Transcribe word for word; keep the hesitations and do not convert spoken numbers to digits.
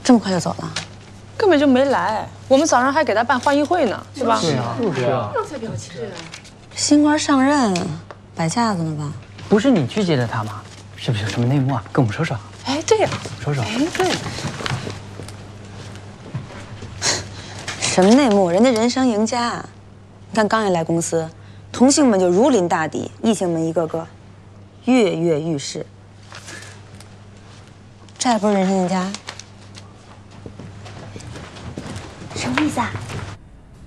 这么快就走了？ 根本就没来。我们早上还给他办欢迎会呢，是吧？ 对啊，就是啊。 这才表情。 新官上任，摆架子呢吧？ 不是你去接的他吗？是不是有什么内幕啊？跟我们说说。 哎，对呀， 说说。 哎，对。 什么内幕？人家人生赢家，你看刚一来公司，同性们就如临大敌，异性们一个个跃跃欲试。这还不是人生赢家？ 什么意思啊？